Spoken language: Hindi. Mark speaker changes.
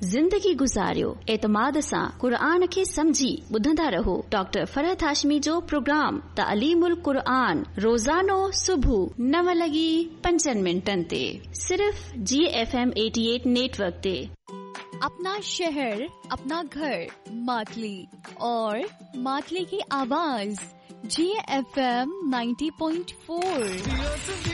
Speaker 1: ज़िंदगी गुज़ारियो एतमाद सां क़ुरान खे समझी ॿुधंदा रहो। डॉक्टर फरहत हाशमी जो प्रोग्राम तालीमुल क़ुरान रोज़ानो सुबुह 9:05 ते सिर्फ GFM 88 नेटवर्क ते।
Speaker 2: अपना शहर, अपना घर, मातली और मातली की आवाज GFM 90.4।